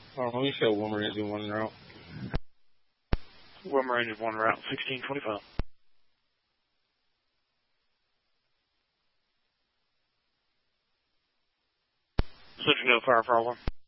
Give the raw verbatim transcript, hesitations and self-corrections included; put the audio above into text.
Oh, let me show Wilmer engine one route. Wilmer engine one route, sixteen twenty-five. Central no fire problem.